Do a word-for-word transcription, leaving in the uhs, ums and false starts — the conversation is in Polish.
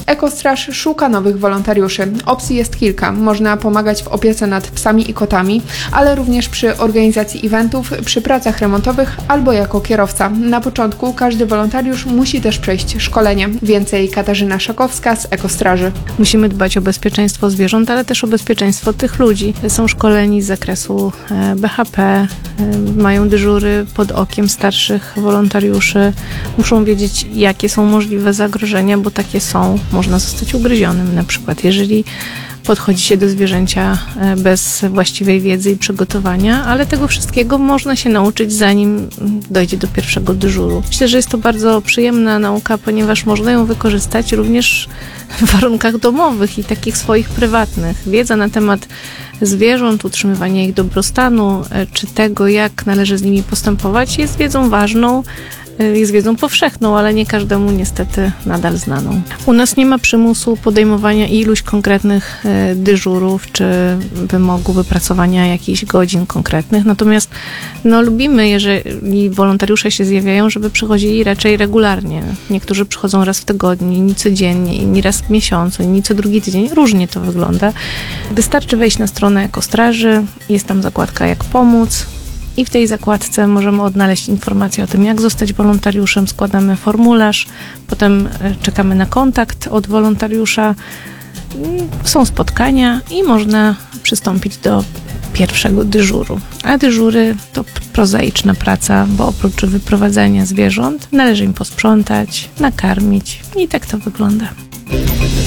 Ekostraż szuka nowych wolontariuszy. Opcji jest kilka. Można pomagać w opiece nad psami i kotami, ale również przy organizacji eventów, przy pracach remontowych albo jako kierowca. Na początku każdy wolontariusz musi też przejść szkolenie. Więcej Katarzyna Szakowska z Ekostraży. Musimy dbać o bezpieczeństwo zwierząt, ale też o bezpieczeństwo tych ludzi. Są szkoleni z zakresu B H P, mają dyżury pod okiem starszych wolontariuszy, muszą wiedzieć, jakie są możliwe zagrożenia, bo takie są. Można zostać ugryzionym na przykład, jeżeli podchodzi się do zwierzęcia bez właściwej wiedzy i przygotowania, ale tego wszystkiego można się nauczyć, zanim dojdzie do pierwszego dyżuru. Myślę, że jest to bardzo przyjemna nauka, ponieważ można ją wykorzystać również w warunkach domowych i takich swoich prywatnych. Wiedza na temat zwierząt, utrzymywania ich dobrostanu, czy tego, jak należy z nimi postępować, jest wiedzą ważną, jest wiedzą powszechną, ale nie każdemu niestety nadal znaną. U nas nie ma przymusu podejmowania iluś konkretnych dyżurów, czy wymogu wypracowania jakichś godzin konkretnych, natomiast no, lubimy, jeżeli wolontariusze się zjawiają, żeby przychodzili raczej regularnie. Niektórzy przychodzą raz w tygodniu, inni codziennie, inni raz w miesiącu, inni co drugi tydzień. Różnie to wygląda. Wystarczy wejść na stronę Ekostraży, jest tam zakładka Jak pomóc. I w tej zakładce możemy odnaleźć informacje o tym, jak zostać wolontariuszem. Składamy formularz, potem czekamy na kontakt od wolontariusza. Są spotkania i można przystąpić do pierwszego dyżuru. A dyżury to prozaiczna praca, bo oprócz wyprowadzania zwierząt należy im posprzątać, nakarmić i tak to wygląda.